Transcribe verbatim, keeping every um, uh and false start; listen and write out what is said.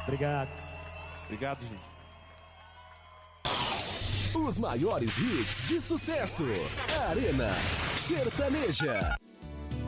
Obrigado. Obrigado, gente. Os maiores hits de sucesso. Arena Sertaneja.